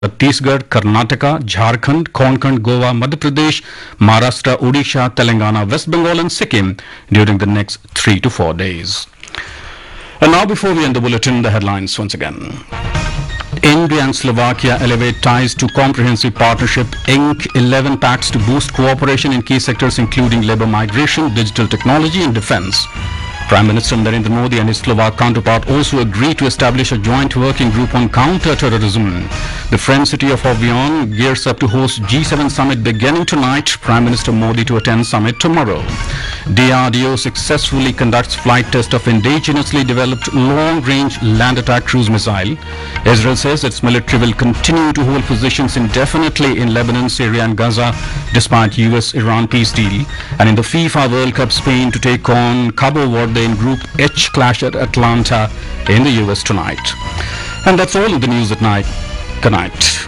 Chhattisgarh, Karnataka, Jharkhand, Konkan, Goa, Madhya Pradesh, Maharashtra, Odisha, Telangana, West Bengal and Sikkim during the next 3 to 4 days. And now before we end the bulletin, the headlines once again. India and Slovakia elevate ties to comprehensive partnership, Inc. 11 pacts to boost cooperation in key sectors including labour migration, digital technology and defence. Prime Minister Narendra Modi and his Slovak counterpart also agreed to establish a joint working group on counter-terrorism. The French city of Avion gears up to host G7 summit beginning tonight. Prime Minister Modi to attend summit tomorrow. DRDO successfully conducts flight test of indigenously developed long-range land attack cruise missile. Israel says its military will continue to hold positions indefinitely in Lebanon, Syria and Gaza despite US-Iran peace deal. And in the FIFA World Cup, Spain to take on Cabo Verde in Group H clash at Atlanta in the US tonight. And that's all in the news at night. Good night.